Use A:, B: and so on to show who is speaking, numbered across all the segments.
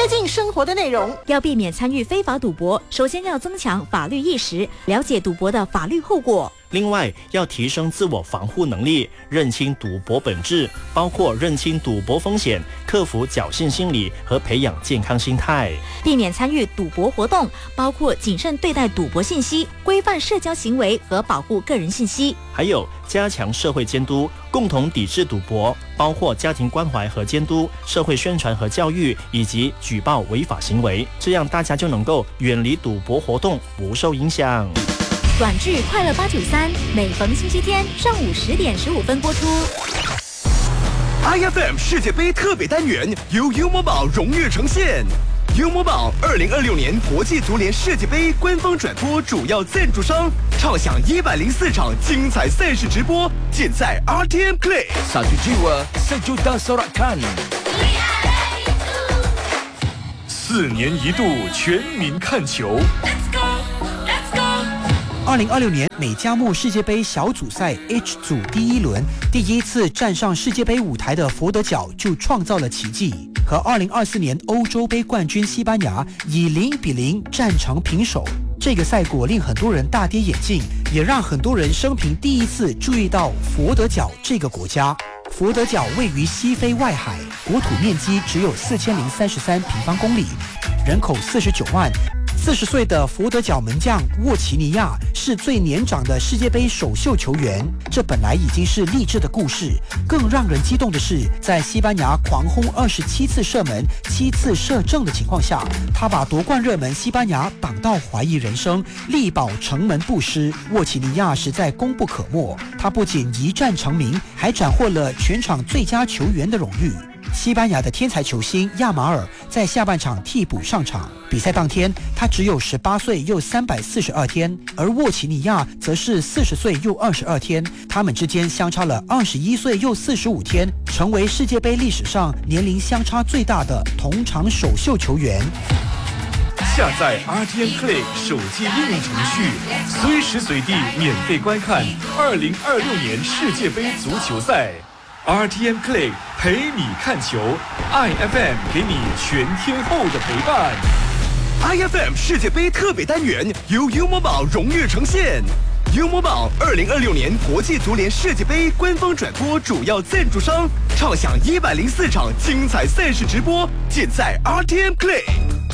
A: 近生活的内容。
B: 要避免参与非法赌博，首先要增强法律意识，了解赌博的法律后果。
C: 另外，要提升自我防护能力，认清赌博本质，包括认清赌博风险、克服侥幸心理和培养健康心态。
B: 避免参与赌博活动，包括谨慎对待赌博信息、规范社交行为和保护个人信息。
C: 还有加强社会监督，共同抵制赌博，包括家庭关怀和监督、社会宣传和教育，以及举报违法行为，这样大家就能够远离赌博活动，不受影响。
B: 短剧《快乐893》每逢星期天上午10点15分播出。
D: IFM 世界杯特别单元由 U Mobile 荣誉呈现。U Mobile 2026年国际足联世界杯官方转播主要赞助商，畅享104场精彩赛事直播，尽在 RTM Play。
E: Satu jiwa, sejuta sorakan。
F: 4年一度全民看球。
G: 2026年美加墨世界杯小组赛 H 组第1轮，第一次站上世界杯舞台的佛得角就创造了奇迹，和2024年欧洲杯冠军西班牙以0-0战成平手。这个赛果令很多人大跌眼镜，也让很多人生平第一次注意到佛得角这个国家。佛得角位于西非外海，国土面积只有4033平方公里，人口49万。40岁的佛得角门将沃奇尼亚是最年长的世界杯首秀球员，这本来已经是励志的故事，更让人激动的是，在西班牙狂轰27次射门、7次射正的情况下，他把夺冠热门西班牙挡到怀疑人生，力保城门不失。沃奇尼亚实在功不可没，他不仅一战成名，还斩获了全场最佳球员的荣誉。西班牙的天才球星亚马尔在下半场替补上场，比赛当天他只有18岁又342天，而沃奇尼亚则是40岁又22天，他们之间相差了21岁又45天，成为世界杯历史上年龄相差最大的同场首秀球员。
F: 下载 RTM Play 手机应用程序，随时随地免费观看2026年世界杯足球赛。RTM Play 陪你看球 ，IFM 给你全天候的陪伴。
D: IFM 世界杯特别单元由 U Mobile 荣誉呈现。U Mobile 2026年国际足联世界杯官方转播主要赞助商，畅享104场精彩赛事直播，尽在 RTM Play。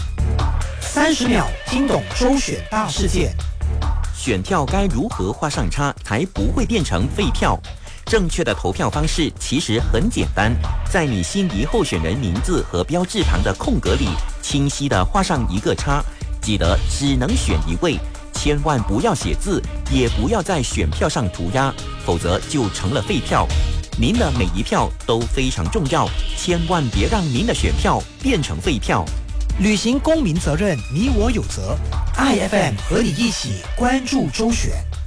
G: 30秒听懂周选大事件。
H: 选票该如何画上叉才不会变成废票？正确的投票方式其实很简单，在你心仪候选人名字和标志旁的空格里，清晰地画上一个叉。记得只能选一位，千万不要写字，也不要在选票上涂鸦，否则就成了废票。您的每一票都非常重要，千万别让您的选票变成废票。
G: 履行公民责任，你我有责。IFM 和你一起关注周选。